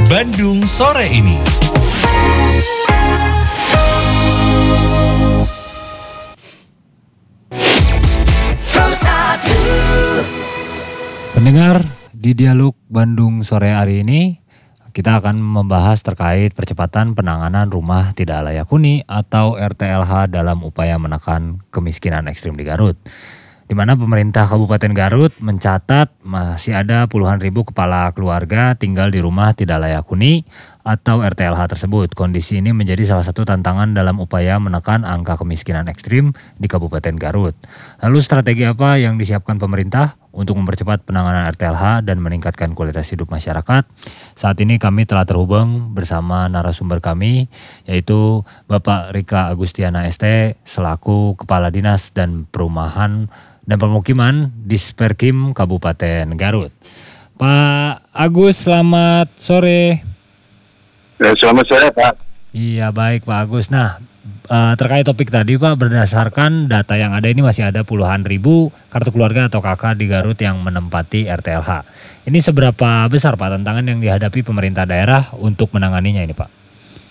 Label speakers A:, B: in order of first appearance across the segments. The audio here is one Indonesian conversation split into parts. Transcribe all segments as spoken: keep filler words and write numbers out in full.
A: Bandung sore ini.
B: Pendengar, di Dialog Bandung sore hari ini kita akan membahas terkait percepatan penanganan rumah tidak layak huni atau R T L H dalam upaya menekan kemiskinan ekstrim di Garut. Di mana pemerintah Kabupaten Garut mencatat masih ada puluhan ribu kepala keluarga tinggal di rumah tidak layak huni atau R T L H tersebut. Kondisi ini menjadi salah satu tantangan dalam upaya menekan angka kemiskinan ekstrim di Kabupaten Garut. Lalu strategi apa yang disiapkan pemerintah untuk mempercepat penanganan R T L H dan meningkatkan kualitas hidup masyarakat? Saat ini kami telah terhubung bersama narasumber kami, yaitu Bapak Rika Agustiana S T selaku Kepala Dinas dan Perumahan dan Pemukiman Disperkim Kabupaten Garut. Pak Agus, selamat sore.
C: Ya, selamat sore Pak.
B: Iya baik Pak Agus. Nah uh, terkait topik tadi Pak, berdasarkan data yang ada ini masih ada puluhan ribu kartu keluarga atau K K di Garut yang menempati R T L H. Ini seberapa besar Pak tantangan yang dihadapi pemerintah daerah untuk menanganinya ini Pak?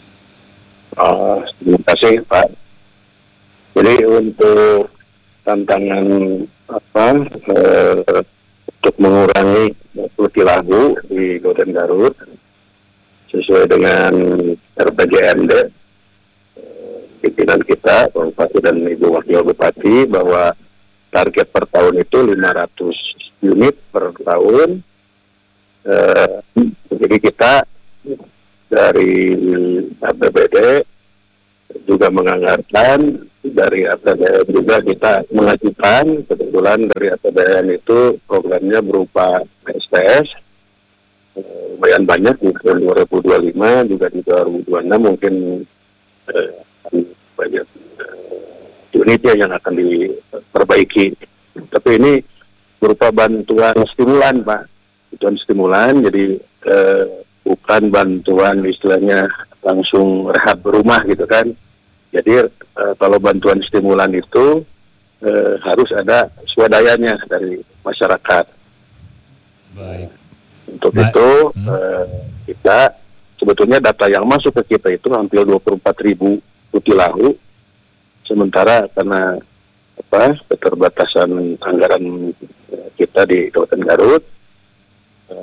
C: Uh, terima kasih Pak. Jadi untuk tantangan apa uh, untuk mengurangi perilaku di Kabupaten Garut sesuai dengan R P J M D uh, pimpinan kita Pak Bupati dan Ibu Wakil Bupati bahwa target per tahun itu lima ratus unit per tahun. Uh, jadi kita dari A P B D juga menganggarkan, dari A P B N juga kita mengajukan. Kebetulan dari A P B N itu programnya berupa S P S, eh, lumayan banyak di tahun dua ribu dua puluh lima, juga di dua ribu dua puluh enam mungkin eh, banyak eh, unitnya yang akan diperbaiki. Tapi ini berupa bantuan stimulan Pak, bantuan stimulan, jadi eh, bukan bantuan istilahnya langsung rehab rumah gitu kan. Jadi e, kalau bantuan stimulan itu e, harus ada swadayanya dari masyarakat.
B: Baik.
C: Untuk
B: Baik.
C: itu
B: hmm.
C: e, kita sebetulnya data yang masuk ke kita itu hampir dua puluh empat ribu kutilahu. Sementara karena apa keterbatasan anggaran kita di Kabupaten Garut, e,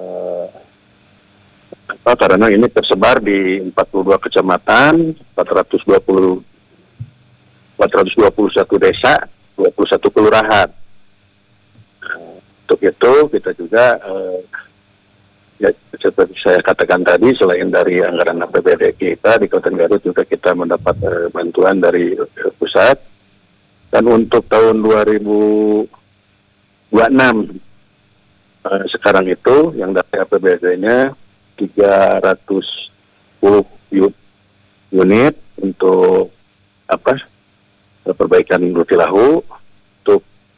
C: apa, karena ini tersebar di empat puluh dua kecamatan, empat ratus dua puluh empat ratus dua puluh satu desa, dua puluh satu kelurahan. Nah, untuk itu kita juga eh, ya, seperti saya katakan tadi, selain dari anggaran A P B D kita di Kabupaten Garut juga kita mendapat eh, bantuan dari eh, pusat. Dan untuk tahun dua ribu dua puluh enam eh, sekarang itu yang dari A P B D-nya tiga ratus sepuluh unit untuk apa perbaikan rutilahu. Untuk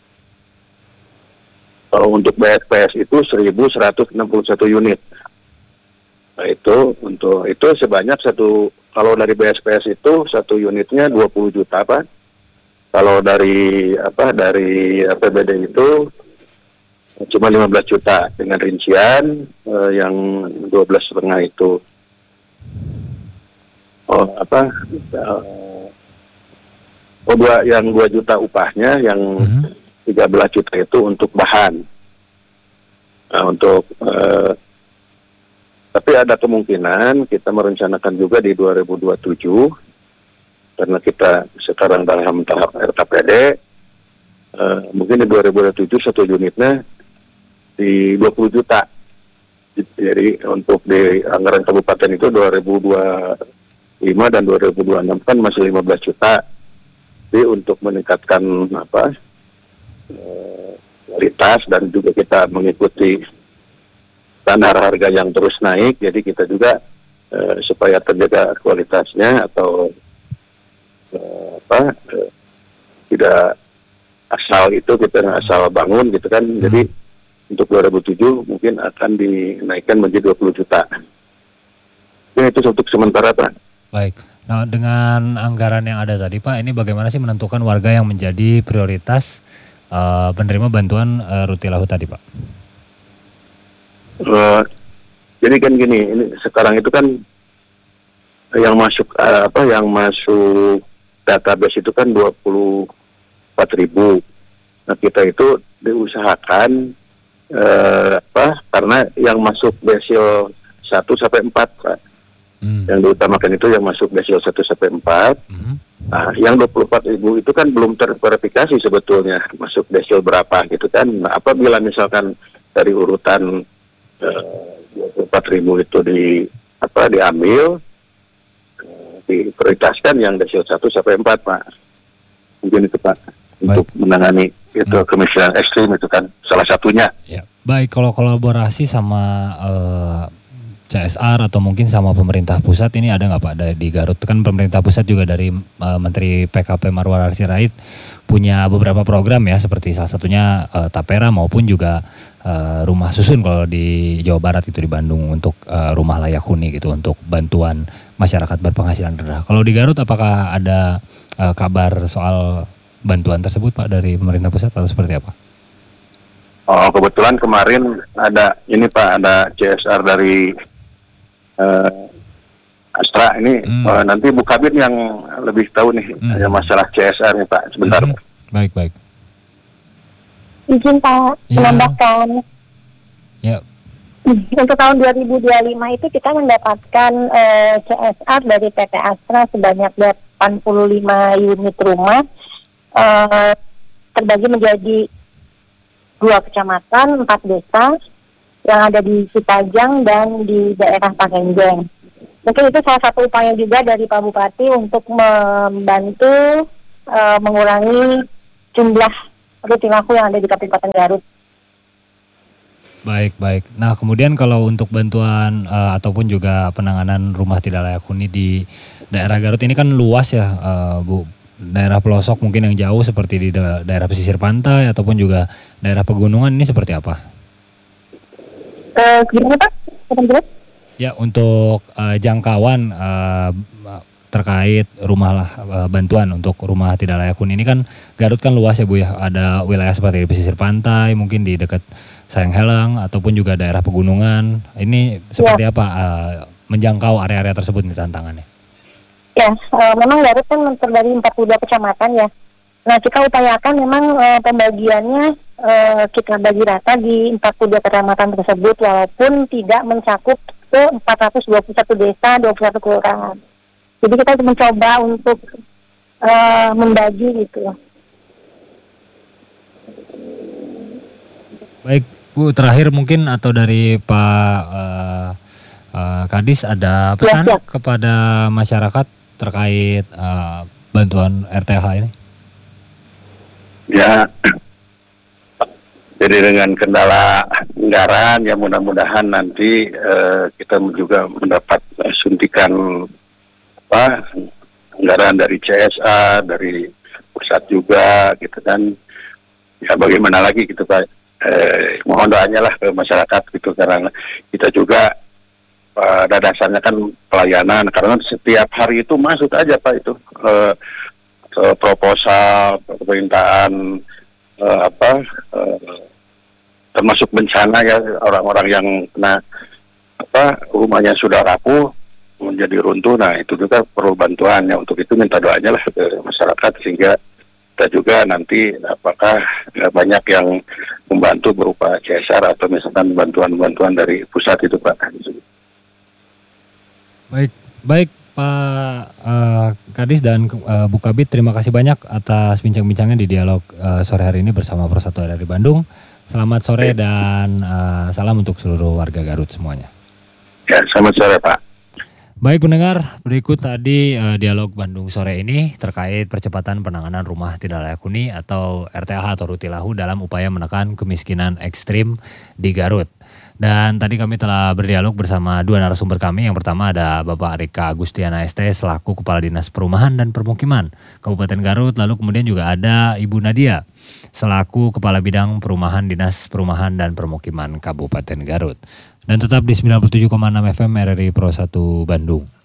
C: kalau untuk B S P S itu seribu seratus enam puluh satu unit. Nah itu untuk itu sebanyak satu, kalau dari B S P S itu satu unitnya dua puluh juta Pak. Kalau dari apa dari A P B D itu cuma lima belas juta dengan rincian uh, yang dua belas setengah itu oh apa uh, oh dua yang dua juta upahnya, yang mm-hmm. tiga belas juta itu untuk bahan. Nah, untuk uh, tapi ada kemungkinan kita merencanakan juga di dua ribu dua puluh tujuh, karena kita sekarang dalam tahap R K P D, uh, mungkin di dua ribu dua puluh tujuh satu unitnya di dua puluh juta. Jadi untuk di anggaran kabupaten itu dua ribu dua puluh lima dan dua ribu dua puluh enam kan masih lima belas juta. Jadi untuk meningkatkan apa kualitas dan juga kita mengikuti standar harga yang terus naik, jadi kita juga eh, supaya terjaga kualitasnya atau eh, apa eh, tidak asal itu kita asal bangun gitu kan. Hmm. Jadi untuk dua ribu tujuh mungkin akan dinaikkan menjadi dua puluh juta. Ini itu untuk sementara Pak.
B: Baik. Nah dengan anggaran yang ada tadi Pak, ini bagaimana sih menentukan warga yang menjadi prioritas uh, penerima bantuan uh, rutilahu tadi Pak?
C: Uh, Jadi kan gini, ini sekarang itu kan yang masuk eh, apa yang masuk database itu kan dua puluh empat ribu. Nah, kita itu diusahakan eh, apa karena yang masuk desil satu sampai empat, Pak. Hmm. Yang diutamakan itu yang masuk desil satu sampai empat. Hmm. Nah, yang dua puluh empat ribu itu kan belum terverifikasi sebetulnya masuk desil berapa gitu kan. Nah, apabila misalkan dari urutan eh, dua puluh empat ribu itu di apa diambil, diprioritaskan yang desil satu sampai empat, Pak. Mungkin itu, Pak, untuk baik. Menangani itu hmm. kemiskinan ekstrim itu kan salah satunya.
B: Ya. Baik, kalau kolaborasi sama uh, C S R atau mungkin sama pemerintah pusat ini ada nggak Pak di Garut? Kan pemerintah pusat juga dari uh, Menteri P K P Marwarar Sirait punya beberapa program ya, seperti salah satunya uh, Tapera maupun juga uh, rumah susun kalau di Jawa Barat itu di Bandung untuk uh, rumah layak huni gitu untuk bantuan masyarakat berpenghasilan rendah. Kalau di Garut apakah ada uh, kabar soal bantuan tersebut Pak dari pemerintah pusat atau seperti apa?
C: Oh, kebetulan kemarin ada ini Pak, ada C S R dari uh, Astra ini. Hmm. Uh, nanti Bu Kabit yang lebih tahu nih hmm. ada masalah C S R nih Pak, sebentar. Hmm.
B: Baik, baik.
A: Izin Pak, ya. Menambahkan.
B: Ya.
A: Untuk tahun dua ribu dua puluh lima itu kita mendapatkan uh, C S R dari P T Astra sebanyak delapan puluh lima unit rumah, uh, terbagi menjadi dua kecamatan, empat desa yang ada di Citajang dan di daerah Pakenjeng. Mungkin itu salah satu upaya juga dari Pak Bupati untuk membantu uh, mengurangi jumlah rutin laku yang ada di Kabupaten Garut.
B: Baik, baik. Nah, kemudian kalau untuk bantuan uh, ataupun juga penanganan rumah tidak layak huni di daerah Garut ini kan luas ya, uh, Bu. Daerah pelosok mungkin yang jauh seperti di da- daerah pesisir pantai ataupun juga daerah pegunungan ini seperti apa?
A: Uh, gimana Pak?
B: Ya, untuk uh, jangkauan uh, terkait rumah lah, uh, bantuan untuk rumah tidak layak huni ini kan Garut kan luas ya Bu ya. Ada wilayah seperti di pesisir pantai, mungkin di dekat Sayang Helang ataupun juga daerah pegunungan. Ini seperti ya. apa uh, menjangkau area-area tersebut nih tantangannya?
A: Ya, uh, memang Garut kan terdiri empat puluh dua kecamatan ya. Nah, kita upayakan memang uh, pembagiannya uh, kita bagi rata di empat puluh dua kecamatan tersebut walaupun tidak mencakup ke empat ratus dua puluh satu desa, dua puluh satu kelurahan. Jadi kita mencoba untuk uh, membagi gitu.
B: Baik, Bu, terakhir mungkin atau dari Pak uh, uh, Kadis ada pesan ya, ya. kepada masyarakat terkait uh, bantuan R T H ini?
C: Ya, jadi dengan kendala anggaran ya mudah-mudahan nanti uh, kita juga mendapat uh, suntikan apa anggaran dari C S A, dari pusat juga gitu kan. Ya bagaimana lagi gitu Pak. Eh, mohon doanya lah ke masyarakat gitu karena kita juga pada dasarnya kan pelayanan karena setiap hari itu masuk aja Pak itu eh, proposal permintaan eh, apa eh, termasuk bencana ya orang-orang yang kena apa rumahnya sudah rapuh menjadi runtuh. Nah itu juga perlu bantuannya. Untuk itu minta doanya lah ke masyarakat sehingga kita juga nanti apakah ya, banyak yang membantu berupa C S R atau misalkan bantuan-bantuan dari pusat itu Pak.
B: Baik, baik Pak uh, Kadis dan uh, Bu Kabit, terima kasih banyak atas bincang-bincangnya di dialog uh, sore hari ini bersama Pro satu dari Bandung. Selamat sore baik. Dan uh, salam untuk seluruh warga Garut semuanya.
C: Ya, selamat sore Pak.
B: Baik pendengar, berikut tadi uh, dialog Bandung sore ini terkait percepatan penanganan rumah tidak layak huni atau R T L H atau Rutilahu dalam upaya menekan kemiskinan ekstrim di Garut. Dan tadi kami telah berdialog bersama dua narasumber kami. Yang pertama ada Bapak Rika Agustiana S T selaku Kepala Dinas Perumahan dan Permukiman Kabupaten Garut. Lalu kemudian juga ada Ibu Nadia selaku Kepala Bidang Perumahan Dinas Perumahan dan Permukiman Kabupaten Garut. Dan tetap di sembilan puluh tujuh koma enam F M R R I Pro satu Bandung.